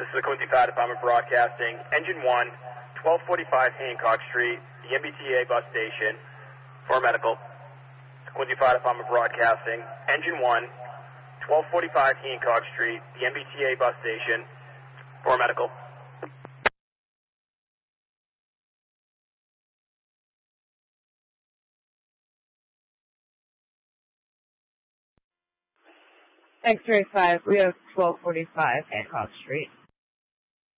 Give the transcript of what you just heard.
This is the Quincy Fire Department broadcasting. Engine 1, 1245 Hancock Street, the MBTA bus station, for medical. Quincy Fire Department broadcasting. Engine 1, 1245 Hancock Street, the MBTA bus station, for medical. X-ray 5, we have 1245 Hancock Street.